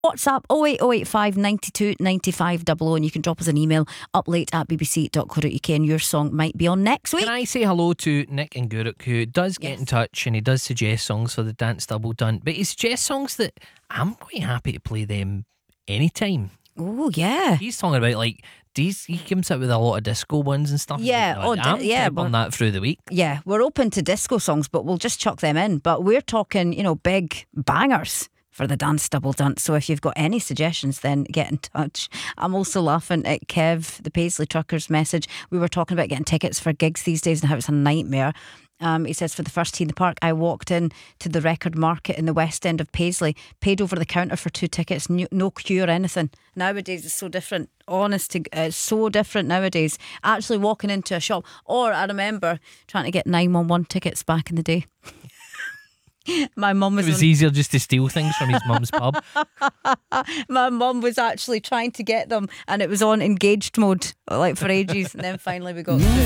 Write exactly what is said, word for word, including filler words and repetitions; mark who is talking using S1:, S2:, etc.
S1: WhatsApp oh eight oh eight five ninety-two ninety-five double oh, and you can drop us an email up late at b b c dot co dot u k, and your song might be on next week.
S2: Can I say hello to Nick and Guruk, who does get
S1: Yes.
S2: in touch and he does suggest songs for the Dance Double Done, but he suggests songs that I'm quite happy to play them anytime.
S1: Oh yeah.
S2: He's talking about like these, he comes out with a lot of disco ones and stuff.
S1: Yeah,
S2: Like,
S1: oh,
S2: I'm
S1: di- yeah,
S2: on that through the week.
S1: Yeah, we're open to disco songs, but we'll just chuck them in. But we're talking, you know, big bangers for the Dance Double Dance. So if you've got any suggestions, then get in touch. I'm also laughing at Kev, the Paisley Truckers message. We were talking about getting tickets for gigs these days and how it's a nightmare. Um, he says, for the first tea in the park, I walked in to the Record Market in the West End of Paisley, paid over the counter for two tickets, no, no queue or anything. Nowadays it's so different. Honest to, uh, it's so different nowadays. Actually walking into a shop, or I remember trying to get nine one one tickets back in the day. My mum was
S2: It was
S1: on,
S2: easier just to steal things from his mum's pub.
S1: my mum was actually trying to get them, and it was on engaged mode like for ages, and then finally we got through.